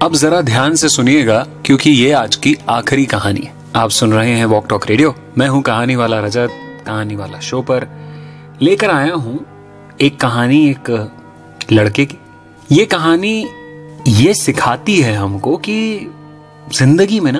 अब जरा ध्यान से सुनिएगा क्योंकि ये आज की आखिरी कहानी है। आप सुन रहे हैं वॉक टॉक रेडियो। मैं हूं कहानी वाला रजत। कहानी वाला शो पर लेकर आया हूं एक कहानी एक लड़के की। ये कहानी ये सिखाती है हमको कि जिंदगी में ना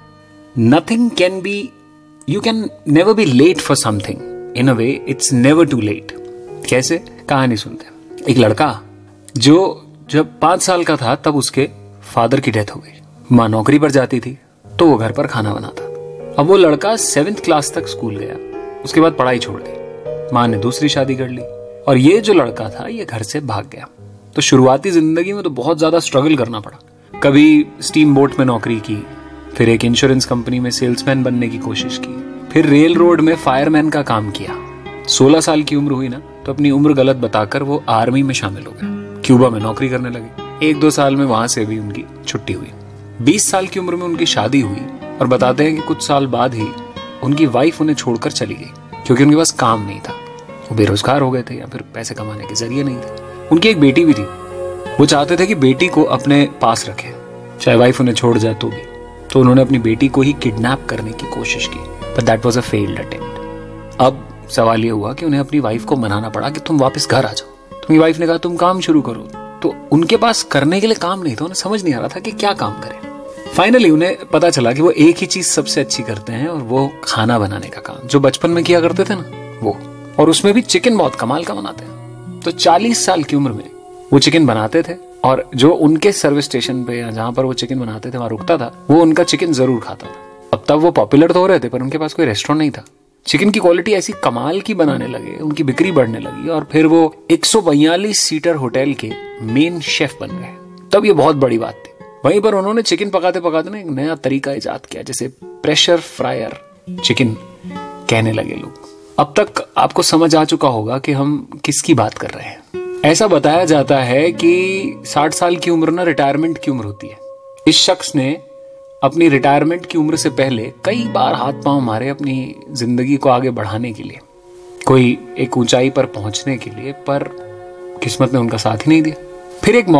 nothing can be, you can never be late for something. In a way it's never to late. कैसे? कहानी सुनते हैं। एक लड़का जो जब 5 साल का था तब उसके फादर की डेथ हो गई। माँ नौकरी पर जाती थी तो वो घर पर खाना बनाता। अब वो लड़का 7th क्लास तक स्कूल गया, उसके बाद पढ़ाई छोड़ दी। माँ ने दूसरी शादी कर ली और ये जो लड़का था ये घर से भाग गया। तो शुरुआती जिंदगी में तो बहुत ज्यादा स्ट्रगल करना पड़ा। कभी स्टीम बोट में नौकरी की, फिर एक इंश्योरेंस कंपनी में सेल्समैन बनने की कोशिश की, फिर रेल रोड में फायरमैन का काम किया। 16 साल की उम्र हुई ना तो अपनी उम्र गलत बताकर वो आर्मी में शामिल हो गया। क्यूबा में नौकरी करने लगे। 1-2 साल में वहां से भी उनकी छुट्टी हुई। 20 साल की उम्र में उनकी शादी हुई और बताते हैं कि कुछ साल बाद ही उनकी वाइफ उन्हें छोड़कर चली गई क्योंकि उनके पास काम नहीं था। वो बेरोजगार हो गए थे या फिर पैसे कमाने के जरिए नहीं थे। उनकी एक बेटी भी थी। वो चाहते थे कि बेटी को अपने पास रखे चाहे वाइफ उन्हें छोड़ जाए तो भी। तो उन्होंने अपनी बेटी को ही किडनैप करने की कोशिश की, but that was a failed attempt. अब सवाल ये हुआ कि उन्हें अपनी वाइफ को मनाना पड़ा कि तुम वापस घर आ जाओ। तो वाइफ ने कहा तुम काम शुरू करो। तो उनके पास करने के लिए काम नहीं था, उन्हें समझ नहीं आ रहा था कि क्या काम करें। फाइनली उन्हें पता चला कि वो एक ही चीज सबसे अच्छी करते हैं और वो खाना बनाने का काम, जो बचपन में किया करते थे ना वो। और उसमें भी चिकन बहुत कमाल का बनाते हैं। तो 40 साल की उम्र में वो चिकन बनाते थे और जो उनके सर्विस स्टेशन पे या जहां पर वो चिकन बनाते थे वहां रुकता था, वो उनका चिकन जरूर खाता था। अब तब वो पॉपुलर तो हो रहे थे पर उनके पास कोई रेस्टोरेंट नहीं था। चिकन की क्वालिटी ऐसी कमाल की बनाने लगे, उनकी बिक्री बढ़ने लगी और फिर वो 142 सीटर होटल के मेन शेफ बन गए। तब ये बहुत बड़ी बात थी। वहीं पर उन्होंने चिकन पकाते पकाते ना एक नया तरीका इजाद किया, जैसे प्रेशर फ्रायर चिकन कहने लगे लोग। अब तक आपको समझ आ चुका होगा कि हम किसकी बात कर रहे हैं। ऐसा बताया जाता है कि 60 साल की उम्र ना रिटायरमेंट की उम्र होती है। इस शख्स ने अपनी रिटायरमेंट की उम्र से पहले कई बार हाथ पांव मारे अपनी जिंदगी को आगे बढ़ाने के लिए, कोई एक ऊंचाई पर पहुंचने के लिए, पर किस्मत ने उनका साथ ही नहीं दिया। फिर एक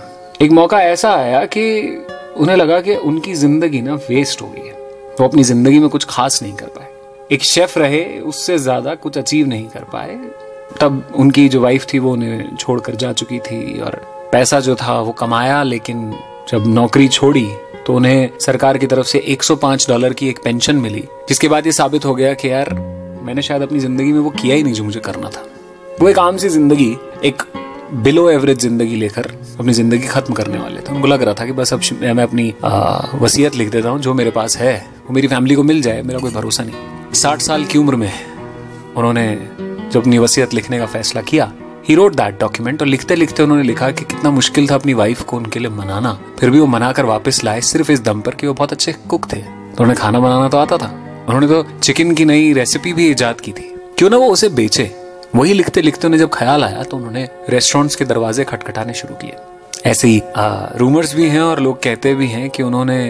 मौका ऐसा आया कि उन्हें लगा कि उनकी जिंदगी ना वेस्ट हो गई है। वो अपनी जिंदगी में कुछ खास नहीं कर पाए। एक शेफ रहे, उससे ज्यादा कुछ अचीव नहीं कर पाए। तब उनकी जो वाइफ थी वो उन्हें छोड़कर जा चुकी थी और पैसा जो था वो कमाया, लेकिन जब नौकरी छोड़ी तो उन्हें सरकार की तरफ से $105 की एक पेंशन मिली, जिसके बाद ये साबित हो गया कि यार मैंने शायद अपनी जिंदगी में वो किया ही नहीं जो मुझे करना था। वो एक आम सी जिंदगी, एक बिलो एवरेज जिंदगी लेकर अपनी जिंदगी खत्म करने वाले थे। उनको लग रहा था कि बस अब मैं अपनी वसीयत लिख देता हूँ, जो मेरे पास है वो मेरी फैमिली को मिल जाए, मेरा कोई भरोसा नहीं। 60 साल की उम्र में उन्होंने जब अपनी वसीयत लिखने का फैसला किया, ही रोट दैट डॉक्यूमेंट। और लिखते लिखते उन्होंने लिखा कि कितना मुश्किल था अपनी वाइफ को उनके लिए मनाना, फिर भी वो मनाकर वापस लाए सिर्फ इस दम पर कि वो बहुत अच्छे कुक थे। तो उन्हें खाना बनाना तो आता था। उन्होंने तो चिकन की नई रेसिपी भी इजाद की थी, क्यों ना वो उसे बेचे। वही लिखते लिखते उन्हें जब ख्याल आया तो उन्होंने रेस्टोरेंट्स के दरवाजे खटखटाने शुरू किए। ऐसे ही रूमर्स भी हैं और लोग कहते भी हैं कि उन्होंने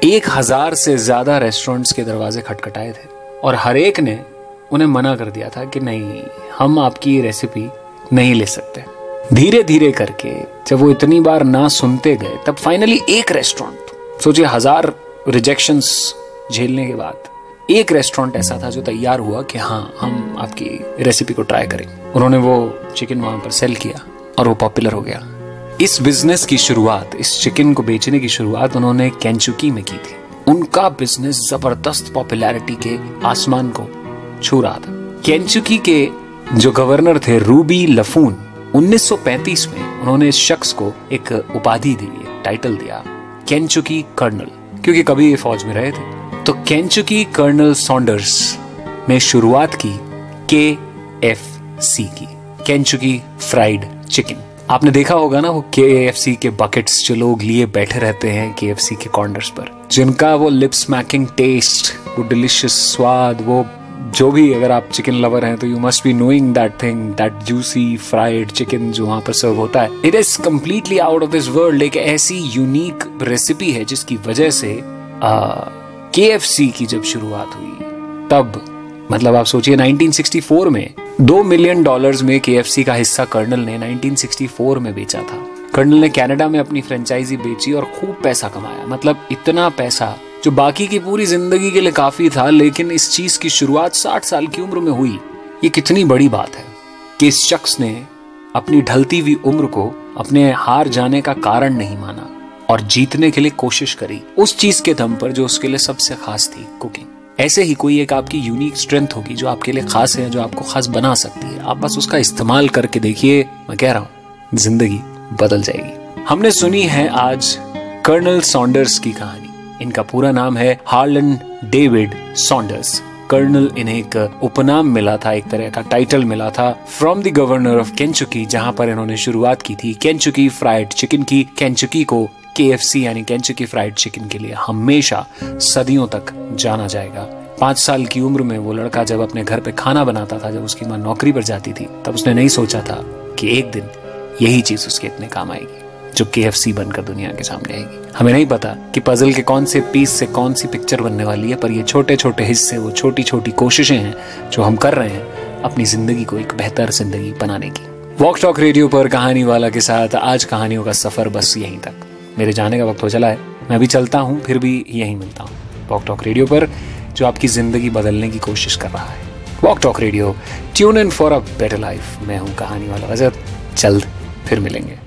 1000 से ज्यादा रेस्टोरेंट्स के दरवाजे खटखटाए थे और हर एक ने उन्हें मना कर दिया था कि नहीं, हम आपकी ये रेसिपी नहीं ले सकते। धीरे धीरे करके जब वो इतनी बार ना सुनते गए, तब फाइनली एक रेस्टोरेंट, सोचिए 1000 रिजेक्शंस झेलने के बाद एक रेस्टोरेंट ऐसा था जो तैयार हुआ कि हाँ, हम आपकी रेसिपी को ट्राई करेंगे। उन्होंने वो चिकन वहां पर सेल किया और वो पॉपुलर हो गया। इस बिजनेस की शुरुआत, इस चिकन को बेचने की शुरुआत उन्होंने केंचुकी में की थी। उनका बिजनेस जबरदस्त पॉपुलैरिटी के आसमान को छू रहा था। केंचुकी के जो गवर्नर थे रूबी लफून, 1935 में उन्होंने इस शख्स को एक उपाधि दी, टाइटल दिया, केंचुकी कर्नल, क्योंकि कभी ये फौज में रहे थे। तो केंचुकी कर्नल सॉन्डर्स ने शुरुआत की KFC की, केंचुकी फ्राइड चिकन। आपने देखा होगा ना वो KFC के बकेट्स जो लोग लिए बैठे रहते हैं KFC के कॉर्नर्स पर, जिनका वो लिप स्मैकिंग टेस्ट, वो डिलिशियस स्वाद, वो जो भी, अगर आप चिकन लवर हैं तो you must be knowing that thing, that juicy fried chicken जो वहां पर सर्व होता है। It is completely out of this world. एक ऐसी यूनिक रेसिपी है जिसकी वजह से KFC की जब शुरुआत हुई तब, मतलब आप सोचिए 1964 में $2 मिलियन में KFC का हिस्सा कर्नल ने 1964 में बेचा था। कर्नल ने कनाडा में अपनी फ्रेंचाइजी बेची और खूब पैसा कमाया, मतलब इतना पैसा जो बाकी की पूरी जिंदगी के लिए काफी था। लेकिन इस चीज की शुरुआत 60 साल की उम्र में हुई। ये कितनी बड़ी बात है कि इस शख्स ने अपनी ढलती हुई उम्र को अपने हार जाने का कारण नहीं माना और जीतने के लिए कोशिश करी उस चीज के दम पर जो उसके लिए सबसे खास थी, कुकिंग। ऐसे ही कोई एक आपकी यूनिक स्ट्रेंथ होगी जो आपके लिए खास है, जो आपको खास बना सकती है। आप बस उसका इस्तेमाल करके देखिए, मैं कह रहा हूं जिंदगी बदल जाएगी। हमने सुनी है आज कर्नल सॉन्डर्स की कहानी। इनका पूरा नाम है हार्लन डेविड सॉन्डर्स। कर्नल इन्हें एक उपनाम मिला था, एक तरह का टाइटल मिला था फ्रॉम द गवर्नर ऑफ केंचुकी, जहां पर इन्होंने शुरुआत की थी केंचुकी फ्राइड चिकन की। केंचुकी को KFC यानी केंचुकी फ्राइड चिकन के लिए हमेशा सदियों तक जाना जाएगा। 5 साल की उम्र में वो लड़का जब अपने घर पे खाना बनाता था, जब उसकी माँ नौकरी पर जाती थी, तब उसने नहीं सोचा था कि एक दिन यही चीज उसके इतने काम आएगी जो KFC बनकर दुनिया के सामने आएगी। हमें नहीं पता कि पजल के कौन से पीस से कौन सी पिक्चर बनने वाली है, पर ये छोटे छोटे हिस्से, वो छोटी छोटी कोशिशें हैं जो हम कर रहे हैं अपनी जिंदगी को एक बेहतर जिंदगी बनाने की। वॉक टॉक रेडियो पर कहानी वाला के साथ आज कहानियों का सफर बस यहीं तक। मेरे जाने का वक्त हो चला है, मैं भी चलता हूँ, फिर भी यहीं मिलता हूँ वॉक टॉक रेडियो पर, जो आपकी जिंदगी बदलने की कोशिश कर रहा है। Walk talk radio, tune in for a better life. मैं हूँ कहानी वाला रजत, जल्द फिर मिलेंगे।